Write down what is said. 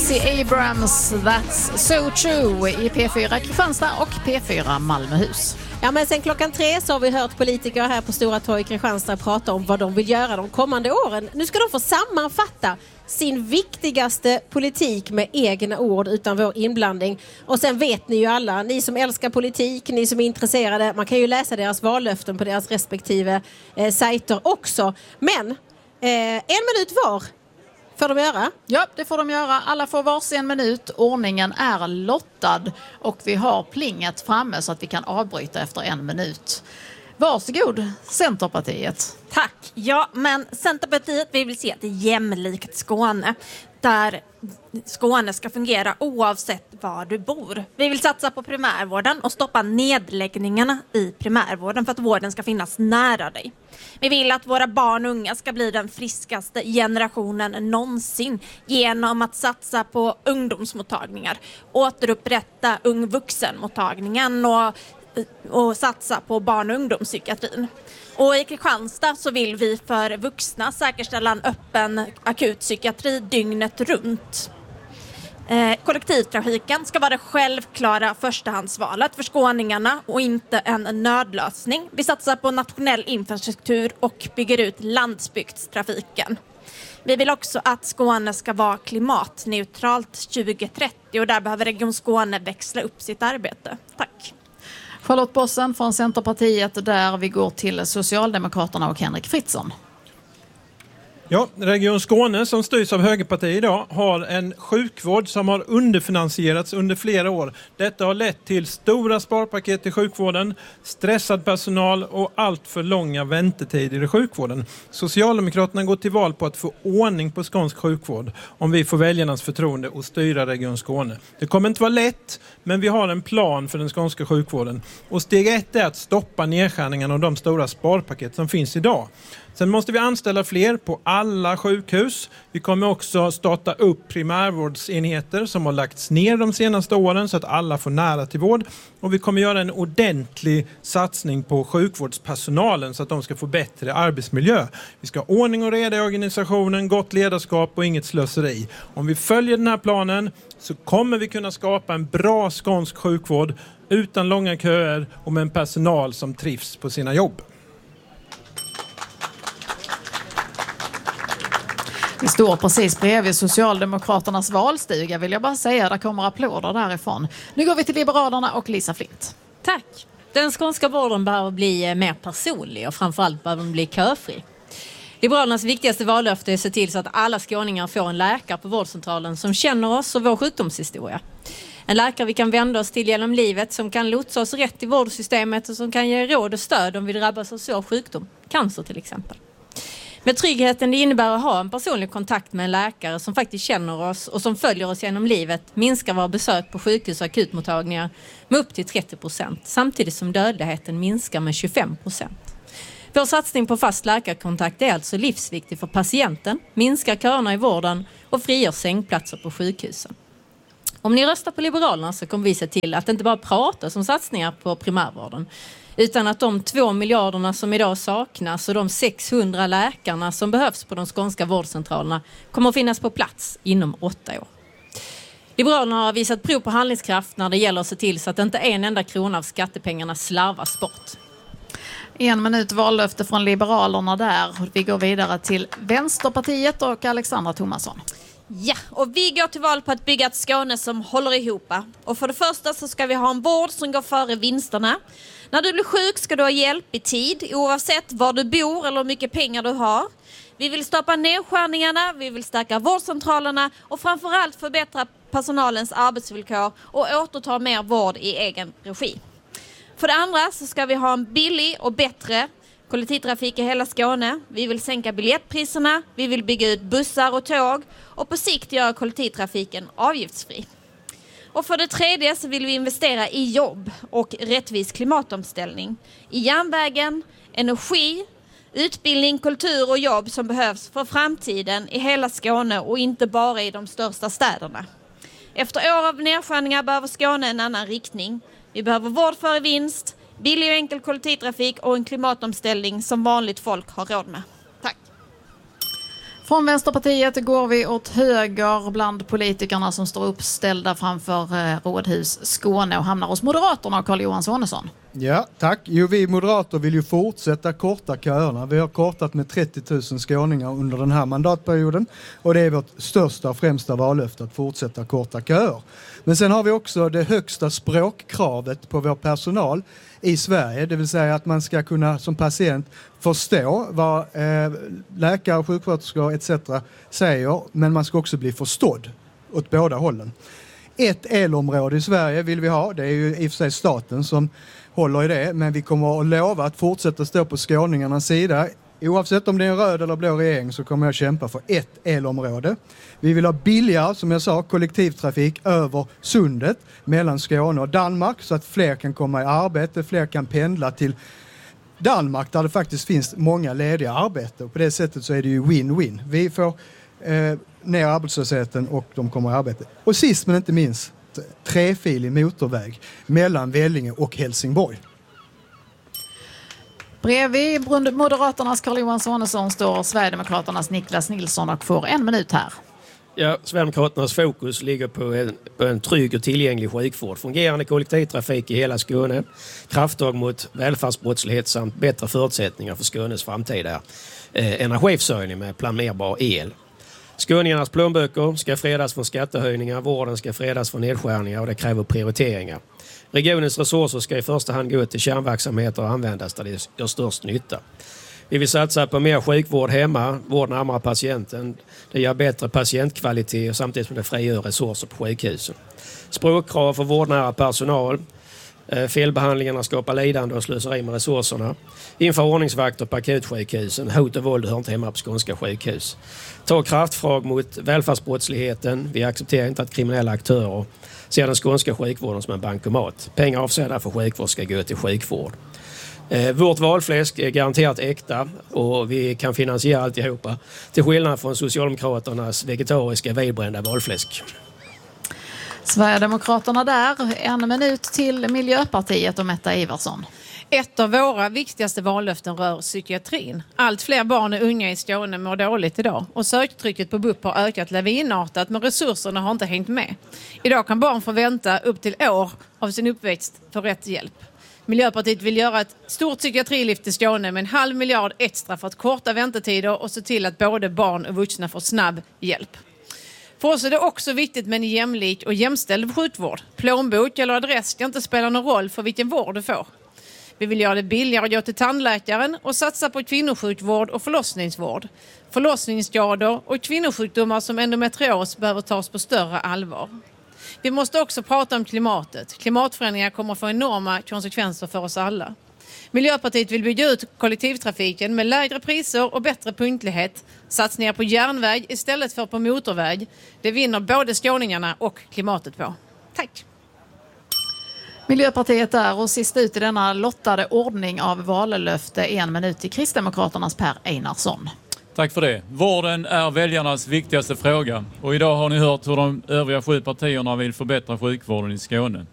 Stacey Abrams, That's So True i P4 Kristianstad och P4 Malmöhus. Ja, men sen klockan 3 så har vi hört politiker här på Stora torg i Kristianstad prata om vad de vill göra de kommande åren. Nu ska de få sammanfatta sin viktigaste politik med egna ord utan vår inblandning. Och sen vet ni ju alla, ni som älskar politik, ni som är intresserade, man kan ju läsa deras vallöften på deras respektive sajter också. Men en minut var får de göra? Ja, det får de göra. Alla får varsin minut. Ordningen är lottad och vi har plinget framme så att vi kan avbryta efter en minut. Varsågod, Centerpartiet. Tack. Ja, men Centerpartiet vill se ett jämlikt Skåne där Skåne ska fungera oavsett var du bor. Vi vill satsa på primärvården och stoppa nedläggningarna i primärvården för att vården ska finnas nära dig. Vi vill att våra barn och unga ska bli den friskaste generationen någonsin genom att satsa på ungdomsmottagningar, återupprätta ung vuxenmottagningen och satsa på barn- och ungdomspsykiatrin. Och i Kristianstad så vill vi för vuxna säkerställa en öppen akutpsykiatri dygnet runt. Kollektivtrafiken ska vara det självklara förstahandsvalet för skåningarna och inte en nödlösning. Vi satsar på nationell infrastruktur och bygger ut landsbygdstrafiken. Vi vill också att Skåne ska vara klimatneutralt 2030 och där behöver Region Skåne växla upp sitt arbete. Tack. Charlotte Bossen från Centerpartiet, där vi går till Socialdemokraterna och Henrik Fritzson. Ja, Region Skåne som styrs av Högerpartiet idag har en sjukvård som har underfinansierats under flera år. Detta har lett till stora sparpaket i sjukvården, stressad personal och allt för långa väntetider i sjukvården. Socialdemokraterna går till val på att få ordning på skånsk sjukvård om vi får väljarnas förtroende att styra Region Skåne. Det kommer inte vara lätt, men vi har en plan för den skånska sjukvården. Och steg 1 är att stoppa nedskärningarna och de stora sparpaket som finns idag. Sen måste vi anställa fler på alla sjukhus. Vi kommer också starta upp primärvårdsenheter som har lagts ner de senaste åren så att alla får nära till vård. Och vi kommer göra en ordentlig satsning på sjukvårdspersonalen så att de ska få bättre arbetsmiljö. Vi ska ha ordning och reda i organisationen, gott ledarskap och inget slöseri. Om vi följer den här planen så kommer vi kunna skapa en bra skånsk sjukvård utan långa köer och med en personal som trivs på sina jobb. Vi står precis bredvid Socialdemokraternas valstuga, vill jag bara säga. Där kommer applåder därifrån. Nu går vi till Liberalerna och Lisa Flint. Tack. Den skånska vården behöver bli mer personlig och framförallt behöver den bli köfri. Liberalernas viktigaste vallöfte är att se till så att alla skåningar får en läkare på vårdcentralen som känner oss och vår sjukdomshistoria. En läkare vi kan vända oss till genom livet, som kan lotsa oss rätt i vårdsystemet och som kan ge råd och stöd om vi drabbas av svår sjukdom, cancer till exempel. Med tryggheten det innebär att ha en personlig kontakt med en läkare som faktiskt känner oss och som följer oss genom livet minskar våra besök på sjukhus och akutmottagningar med upp till 30%, samtidigt som dödligheten minskar med 25%. Vår satsning på fast läkarkontakt är alltså livsviktig för patienten, minskar köerna i vården och frigör sängplatser på sjukhusen. Om ni röstar på Liberalerna så kommer vi se till att inte bara prata om satsningar på primärvården, utan att de 2 miljarderna som idag saknas och de 600 läkarna som behövs på de skånska vårdcentralerna kommer att finnas på plats inom 8 år. Liberalerna har visat prov på handlingskraft när det gäller att se till så att inte en enda krona av skattepengarna slarvas bort. 1 minut vallöfte från Liberalerna där. Vi går vidare till Vänsterpartiet och Alexandra Thomasson. Ja, och vi går till val på att bygga ett Skåne som håller ihop. Och för det första så ska vi ha en vård som går före vinsterna. När du blir sjuk ska du ha hjälp i tid, oavsett var du bor eller hur mycket pengar du har. Vi vill stoppa nedskärningarna, vi vill stärka vårdcentralerna och framförallt förbättra personalens arbetsvillkor och återta mer vård i egen regi. För det andra så ska vi ha en billig och bättre kollektivtrafik i hela Skåne. Vi vill sänka biljettpriserna, vi vill bygga ut bussar och tåg och på sikt göra kollektivtrafiken avgiftsfri. Och för det tredje så vill vi investera i jobb och rättvis klimatomställning. I järnvägen, energi, utbildning, kultur och jobb som behövs för framtiden i hela Skåne och inte bara i de största städerna. Efter år av nedskärningar behöver Skåne en annan riktning. Vi behöver vård före vinst, billig och enkel kollektivtrafik och en klimatomställning som vanligt folk har råd med. Tack. Från Vänsterpartiet går vi åt höger bland politikerna som står uppställda framför Rådhus Skåne och hamnar hos Moderaterna och Carl-Johan Sonesson. Ja, tack. Jo, vi moderater vill ju fortsätta korta köerna. Vi har kortat med 30 000 skåningar under den här mandatperioden och det är vårt största och främsta vallöfte att fortsätta korta köer. Men sen har vi också det högsta språkkravet på vår personal i Sverige, det vill säga att man ska kunna som patient förstå vad läkare, sjuksköterskor etc. säger, men man ska också bli förstådd åt båda hållen. Ett elområde i Sverige vill vi ha, det är ju i och för sig staten som håller i det, men vi kommer att lova att fortsätta stå på skåningarnas sida. Oavsett om det är en röd eller blå regering så kommer jag kämpa för ett elområde. Vi vill ha billigare, som jag sa, kollektivtrafik över sundet mellan Skåne och Danmark så att fler kan komma i arbete, fler kan pendla till Danmark där det faktiskt finns många lediga arbeten. På det sättet så är det ju win-win. Vi får ner arbetslösheten och de kommer i arbete. Och sist men inte minst, trefilig motorväg mellan Vellinge och Helsingborg. Bredvid Moderaternas Carl-Johan Sonesson står Sverigedemokraternas Niklas Nilsson och får 1 minut här. Ja, Sverigedemokraternas fokus ligger på en trygg och tillgänglig sjukvård, fungerande kollektivtrafik i hela Skåne, krafttag mot välfärdsbrottslighet samt bättre förutsättningar för Skånes framtida energiförsörjning med planerbar el. Skåningarnas plånböcker ska fredas från skattehöjningar, vården ska fredas från nedskärningar och det kräver prioriteringar. Regionens resurser ska i första hand gå till kärnverksamheter och användas där det gör störst nytta. Vi vill satsa på mer sjukvård hemma, vård närmare patienten. Det ger bättre patientkvalitet samtidigt som det frigör resurser på sjukhusen. Språkkrav för vårdnära personal. Felbehandlingarna skapar lidande och slöseri med resurserna. Inför ordningsvakter på akutsjukhusen. Hot och våld hör inte hemma på skånska sjukhus. Ta kraftfrag mot välfärdsbrottsligheten. Vi accepterar inte att kriminella aktörer ser den skånska sjukvården som en bankomat. Pengar avsedda för sjukvård ska gå till sjukvård. Vårt valfläsk är garanterat äkta och vi kan finansiera alltihopa. Till skillnad från Socialdemokraternas vegetariska vidbrända valfläsk. Sverigedemokraterna där, 1 minut till Miljöpartiet och Metta Iversson. Ett av våra viktigaste vallöften rör psykiatrin. Allt fler barn och unga i Skåne mår dåligt idag och söktrycket på BUP har ökat lavinartat men resurserna har inte hängt med. Idag kan barn få vänta upp till år av sin uppväxt för rätt hjälp. Miljöpartiet vill göra ett stort psykiatrilyft i Skåne med 500 miljoner extra för att korta väntetider och se till att både barn och vuxna får snabb hjälp. För oss är det också viktigt med en jämlik och jämställd sjukvård. Plånbok eller adress ska inte spela någon roll för vilken vård du får. Vi vill göra det billigare att gå till tandläkaren och satsa på kvinnosjukvård och förlossningsvård. Förlossningsskador och kvinnosjukdomar som endometrios behöver tas på större allvar. Vi måste också prata om klimatet. Klimatförändringar kommer att få enorma konsekvenser för oss alla. Miljöpartiet vill bygga ut kollektivtrafiken med lägre priser och bättre punktlighet. Satsningar på järnväg istället för på motorväg. Det vinner både skåningarna och klimatet på. Tack! Miljöpartiet där och sist ut i denna lottade ordning av vallöfte 1 minut till Kristdemokraternas Per Einarsson. Tack för det. Vården är väljarnas viktigaste fråga och idag har ni hört hur de övriga 7 partierna vill förbättra sjukvården i Skåne.